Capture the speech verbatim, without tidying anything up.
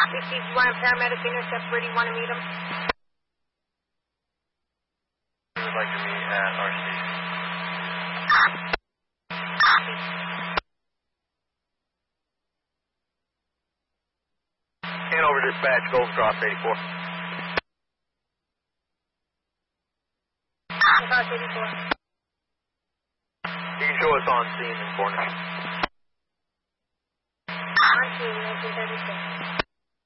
If you want a paramedic intercept, where do you want to meet him? We would like to meet at our station. Hanover dispatch, Golden Cross eighty-four. Cross eighty-four. You can show us on scene in Cornish. On scene, nineteen thirty-six.